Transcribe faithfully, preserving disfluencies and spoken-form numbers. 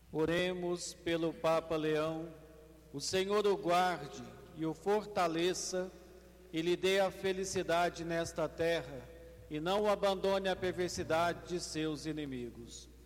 Oremos pelo Papa Leão. O Senhor o guarde e o fortaleça, e lhe dê a felicidade nesta terra, e não o abandone à perversidade de seus inimigos.